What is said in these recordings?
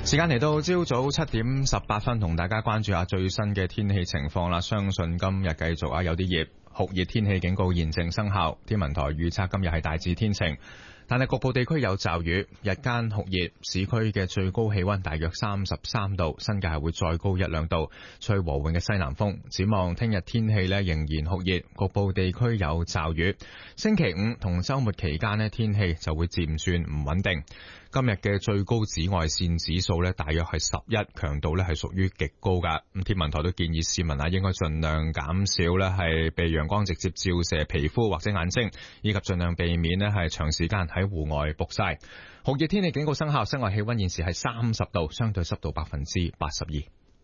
時間嚟到朝早7點18分，同大家關注下最新嘅天氣情況啦。相信今日繼續有啲熱，酷熱天氣警告現正生效。天文台預測今日係大致天晴，但係局部地區有驟雨，日間酷熱，市區嘅最高氣溫大約33度，新界係會再高1-2度，吹和緩嘅西南風。展望聽日天氣仍然酷熱，局部地區有驟雨。星期五同週末期間天氣就會漸轉唔穩定。今日嘅最高紫外線指數大約係11，強度係屬於極高噶。咁天文台都建議市民應該盡量減少係被陽光直接照射皮膚或者眼睛，以及盡量避免係長時間喺戶外曝曬。酷熱天氣警告生效，室外氣溫現時係30度，相對濕度82%。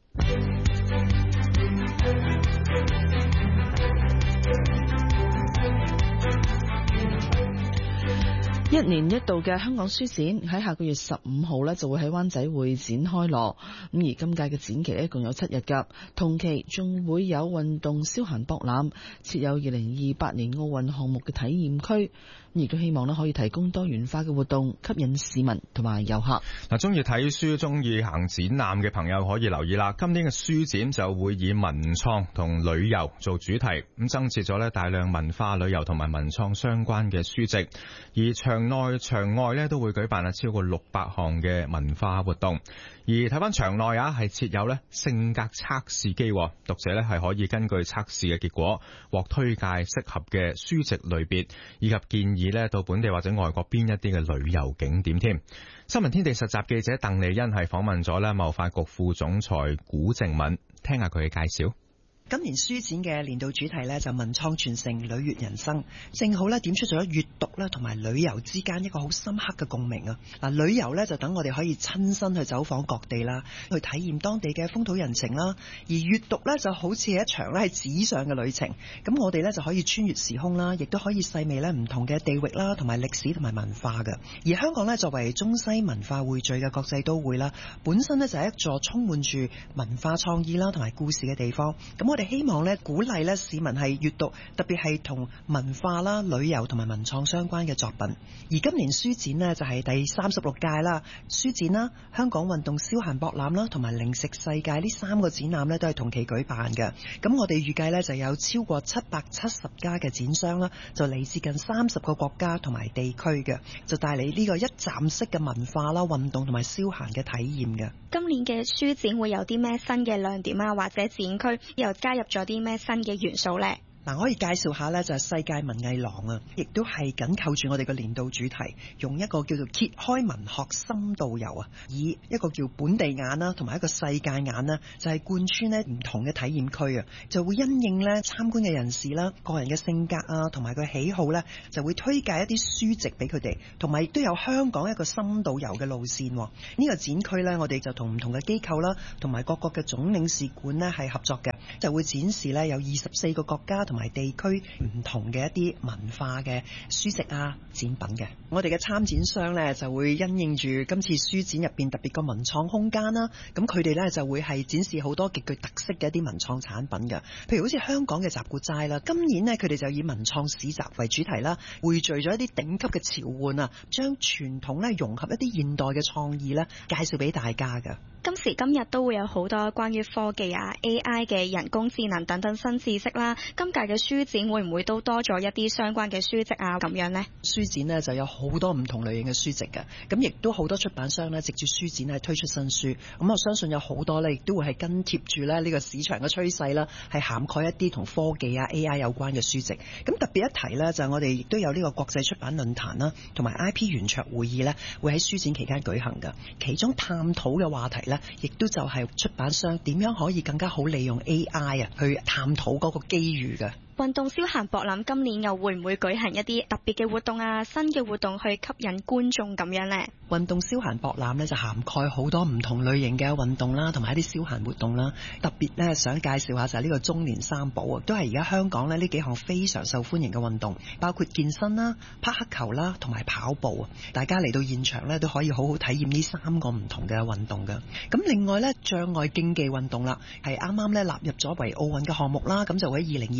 一年一度嘅香港書展喺下個月15號就會喺灣仔會展開鑼，咁而今屆嘅展期一共有7日㗎，同期仲會有運動消閒博覽，設有2028年奧運項目嘅體驗區，亦都希望可以提供多元化嘅活動，吸引市民同埋遊客。 中意睇書、中意行展覽嘅朋友可以留意啦。今年嘅書展就會以文創同旅遊做主題，咁增設咗大量文化旅遊同埋文創相關嘅書籍，而場內場外都會舉辦超過600項嘅文化活動。而睇翻場內係設有性格測試機，讀者係可以根據測試嘅結果獲推介適合嘅書籍類別，以及建議到本地或者外國邊一啲嘅旅遊景點添。新聞天地實習記者鄧麗欣係訪問咗貿發局副總裁古靜敏，聽下佢嘅介紹。 今年書展嘅年度主題就文創傳承旅悅人生，正好點出咗閱讀同埋旅遊之間一個好深刻嘅共鳴啊！嗱，旅遊就等我哋可以親身去走訪各地啦，去體驗當地嘅風土人情啦；而閱讀就好似一場係紙上嘅旅程，咁我哋就可以穿越時空啦，亦都可以細味唔同嘅地域啦，同埋歷史同埋文化嘅。而香港作為中西文化匯聚嘅國際都會啦，本身就係一座充滿住文化創意啦同埋故事嘅地方。咁我哋希望鼓勵市民係閱讀，特別係同文化啦、旅遊同埋文創相關嘅作品。而今年書展就係第36屆啦，書展啦、香港運動消閒博覽啦同埋零食世界呢3個展覽都係同期舉辦嘅。咁我哋預計就有超過770家嘅展商啦，就嚟自近30個國家同埋地區嘅，就帶嚟呢個一站式嘅文化啦、運動同埋消閒嘅體驗嘅。 今年嘅書展會有啲咩新嘅亮點啊，或者展區又加入咗啲咩新嘅元素呢？ 嗱，我可以介紹下就係世界文藝廊啊，亦都係緊扣住我哋嘅年度主題，用一個叫做揭開文學深度遊啊，以一個叫本地眼啦，同埋一個世界眼啦，就係貫穿唔同嘅體驗區啊，就會因應參觀嘅人士啦、個人嘅性格啊，同埋佢喜好咧，就會推介一啲書籍俾佢哋，同埋亦都有香港一個深度遊嘅路線。呢個展區咧，我哋就同唔同嘅機構啦，同埋各國嘅總領事館咧係合作嘅，就會展示咧有24個國家同埋地區唔同嘅一啲文化嘅書籍啊、展品嘅。我哋嘅參展商呢，就會因應住今次書展入邊特別個文創空間啦，咁佢哋呢，就會係展示好多極具特色嘅一啲文創產品嘅。譬如好似香港嘅集古齋啦，今年呢，佢哋就以文創市集為主題啦，匯聚咗一啲頂級嘅潮玩啊，將傳統呢融合一啲現代嘅創意呢，介紹俾大家㗎。 今時今日都會有好多關於科技啊、AI 嘅人工智能等等新知識啦。今屆嘅書展會唔會都多咗一啲相關嘅書籍啊？咁樣呢？書展呢就有好多唔同類型嘅書籍嘅，咁亦都好多出版商呢藉住書展係推出新書。咁我相信有好多呢亦都會係跟貼住呢個市場嘅趨勢啦，係涵蓋一啲同科技啊、AI 有關嘅書籍。咁特別一提呢，就係我哋亦都有呢個國際出版論壇啦，同埋 IP 圓桌會議呢會喺書展期間舉行嘅。其中探討嘅話題呢，亦都就係出版商點樣可以更加好利用 AI 啊，去探討嗰個機遇嘅。 運動消閒博覽今年又會唔會舉行一啲特別嘅活動啊、新嘅活動去吸引觀眾咁樣呢？ 運動消閒博覽呢就涵蓋好多唔同類型嘅運動啦，同埋一啲消閒活動啦。特別呢想介紹下就係呢個中年三寶啊，都係而家香港呢幾項非常受歡迎嘅運動，包括健身啦、匹克球啦同埋跑步啊。大家嚟到現場呢都可以好好體驗呢3個唔同嘅運動㗎。咁另外呢，障礙競技運動啦，係啱啱呢納入咗為奧運嘅項目啦，咁就會喺2028年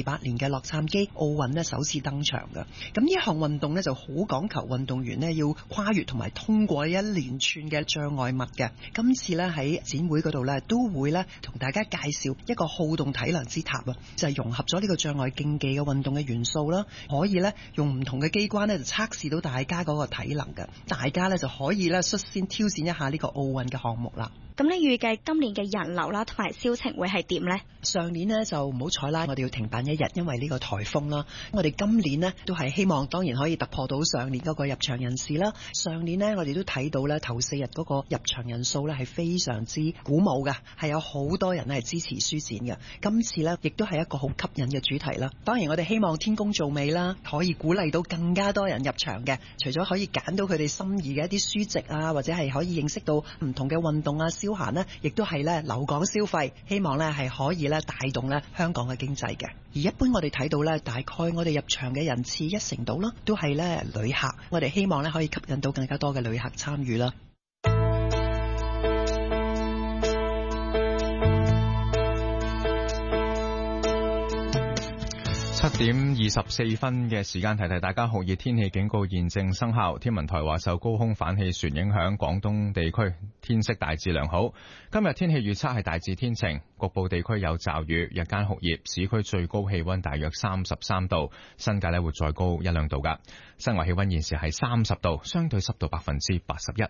嘅洛杉磯奧運呢首次登場嘅。咁呢一項運動呢就好講求運動員呢要跨越同埋通過一連串嘅障礙物嘅。今次呢喺展會嗰度呢都會呢同大家介紹一個好動體能之塔啊，就係融合咗呢個障礙競技嘅運動嘅元素啦，可以呢用唔同嘅機關呢就測試到大家嗰個體能嘅，大家呢就可以呢率先挑戰一下呢個奧運嘅項目啦。 咁你預計今年嘅人流啦同埋銷情會係點呢？ 上年呢就唔好彩啦，我哋要停辦一日，因為呢個颱風啦。我哋今年呢都係希望當然可以突破到上年嗰個入場人士啦。上年呢我哋都睇到呢頭4日嗰個入場人數呢係非常之鼓舞嘅，係有好多人係支持書展嘅。今次呢亦都係一個好吸引嘅主題啦。當然我哋希望天公造美啦，可以鼓勵到更加多人入場嘅。除咗可以揀到佢哋心儀嘅一啲書籍啊，或者係可以認識到唔同嘅運動啊、消閒呢，亦都係呢留港消費，希望呢係可以呢帶動呢香港嘅經濟嘅。而一般我哋睇到呢，大概我哋入場嘅人次1成度啦，都係呢旅客。我哋希望呢可以吸引到更加多嘅旅客參與啦。 7點24分嘅時間，提提大家酷熱天氣警告現正生效。天文台話受高空反氣旋影響，廣東地區天色大致良好。今日天氣預測係大致天晴，局部地區有驟雨，日間酷熱，市區最高氣溫大約33度，新界會再高1-2度㗎。室外氣溫現時係30度，相對濕度81%。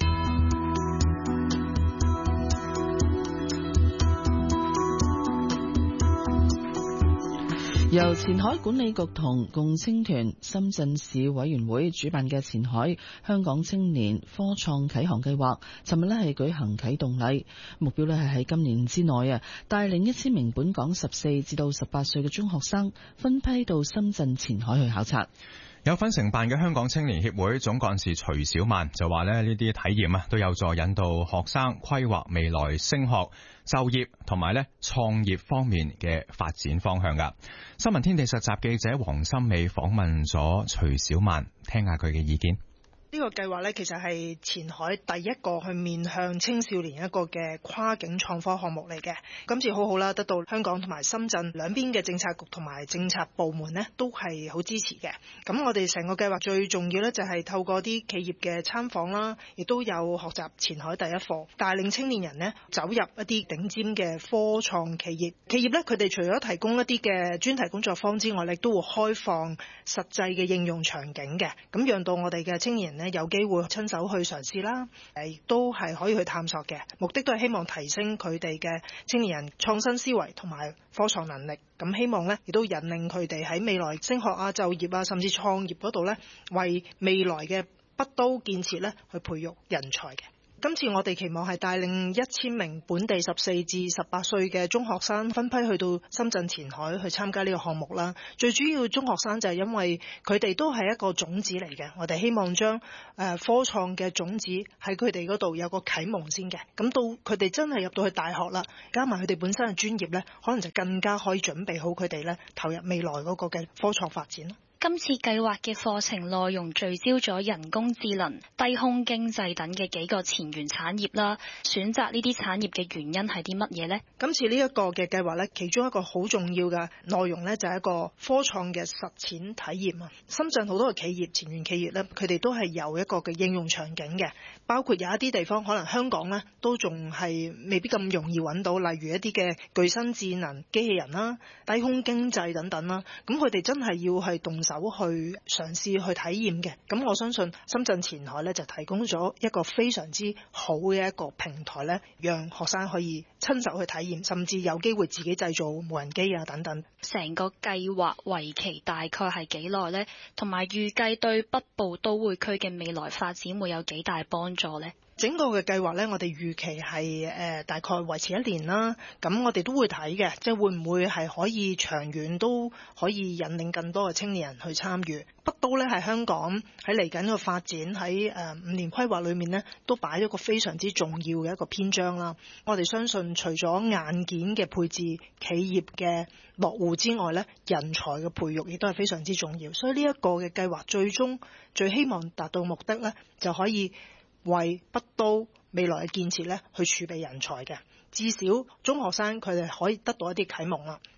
由前海管理局同共青團、深圳市委員會主辦嘅前海香港青年科創啟航計劃，尋日係舉行啟動禮，目標係喺今年之內帶領1000名本港14至到18歲嘅中學生分批到深圳前海去考察。 有份承辦嘅香港青年協會總幹事徐小曼就話呢啲體驗都有助引導學生規劃未來升學、就業同埋創業方面嘅發展方向㗎。新聞天地實習記者黃心美訪問咗徐小曼，聽下佢嘅意見。 呢個計劃呢，其實係前海第一個去面向青少年一個嘅跨境創科項目嚟嘅。今次好好啦，得到香港同埋深圳兩邊嘅政策局同埋政策部門呢都係好支持嘅。咁我哋成個計劃最重要呢，就係透過啲企業嘅參訪啦，亦都有學習前海第一課，帶領青年人呢走入一啲頂尖嘅科創企業。企業呢，佢哋除咗提供一啲嘅專題工作坊之外，亦都會開放實際嘅應用場景嘅，咁讓到我哋嘅青年人有機會親手去嘗試啦，亦都係可以去探索嘅，目的都係希望提升佢哋嘅青年人創新思維同埋科創能力。咁希望呢亦都引領佢哋喺未來升學啊、就業啊，甚至創業嗰度呢，為未來嘅北都建設呢去培育人才嘅。今次我哋期望係帶領1000名本地14至18歲嘅中學生分批去到深圳前海去參加呢個項目啦。最主要中學生就係因為佢哋都係一個種子嚟嘅，我哋希望將科創嘅種子喺佢哋嗰度有個啟蒙先嘅。咁到佢哋真係入到去大學啦，加埋佢哋本身嘅專業呢，可能就更加可以準備好佢哋呢投入未來嗰個嘅科創發展。 今次計劃嘅課程內容聚焦咗人工智能、低空經濟等嘅幾個前沿產業啦。選擇呢啲產業嘅原因係啲乜嘢呢？ 今次呢一個嘅計劃呢，其中一個好重要嘅內容呢，就係一個科創嘅實踐體驗啊。深圳好多嘅企業、前沿企業呢，佢哋都係有一個嘅應用場景嘅，包括有一啲地方可能香港呢都仲係未必咁容易揾到，例如一啲嘅具身智能機器人啦、低空經濟等等啦。咁佢哋真係要係動手去嘗試去體驗嘅。咁我相信深圳前海呢，就提供咗一個非常之好嘅一個平台呢，讓學生可以親手去體驗，甚至有機會自己製造無人機啊等等。 成個計劃為期大概係幾耐呢？同埋預計對北部都會區嘅未來發展會有幾大幫助呢？ 整個嘅計劃呢，我哋預期係大概維持1年啦。咁我哋都會睇嘅，即係會唔會係可以長遠都可以引領更多嘅青年人去參與。北都呢係香港喺嚟緊嘅發展喺5年規劃裏面呢，都擺咗個非常之重要嘅一個篇章啦。我哋相信除咗硬件嘅配置、企業嘅落戶之外呢，人才嘅培育亦都係非常之重要。所以呢一個嘅計劃最希望達到目的呢，就可以為北都未來嘅建設呢去儲備人才嘅，至少中學生佢哋可以得到一啲啟蒙啦。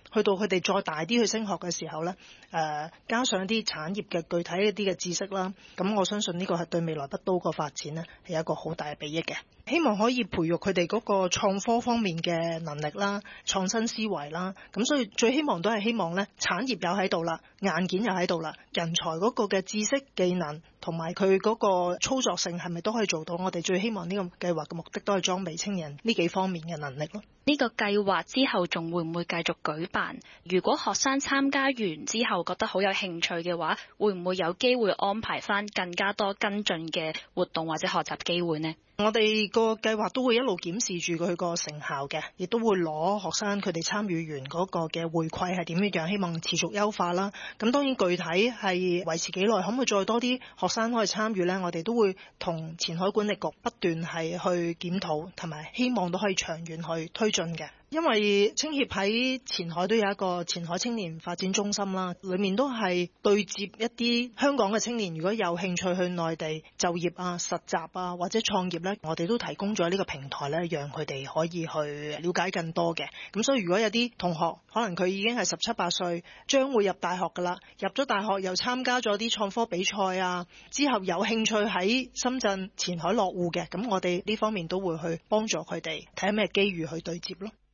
去到佢哋再大啲去升學嘅時候呢，加上一啲產業嘅具體一啲嘅知識啦，咁我相信呢個係對未來北都個發展呢係有一個好大嘅裨益嘅。希望可以培育佢哋嗰個創科方面嘅能力啦、創新思維啦，咁所以最希望都係希望呢產業有喺度啦，硬件又喺度啦，人才嗰個嘅知識技能同埋佢嗰個操作性係咪都可以做到？我哋最希望呢個計劃嘅目的都係裝備青年呢幾方面嘅能力咯。 呢個計劃之後仲會唔會繼續舉辦？如果學生參加完之後覺得好有興趣嘅話，會唔會有機會安排翻更加多跟進嘅活動或者學習機會呢？ 我哋個計劃都會一路檢視住佢個成效嘅，亦都會攞學生佢哋參與完嗰個嘅回饋係點樣，希望持續優化啦。咁當然具體係維持幾耐，可唔可以再多啲學生可以參與呢？我哋都會同前海管理局不斷係去檢討，同埋希望都可以長遠去推進嘅。因為青協喺前海都有一個前海青年發展中心啦，裏面都係對接一啲香港嘅青年，如果有興趣去內地就業啊、實習啊或者創業呢，我哋都提供咗呢個平台呢，讓佢哋可以去了解更多嘅。咁所以如果有啲同學可能佢已經係17、18歲，將會入大學㗎啦，入咗大學又參加咗啲創科比賽啊，之後有興趣喺深圳前海落戶嘅，咁我哋呢方面都會去幫助佢哋睇下咩機遇去對接咯。